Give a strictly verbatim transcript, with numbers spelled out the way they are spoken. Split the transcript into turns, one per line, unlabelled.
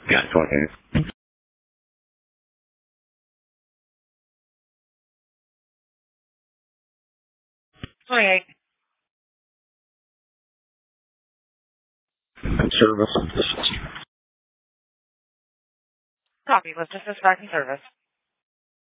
Got twenty.
twenty-eight.
Service.
Copy. Let's just start in service.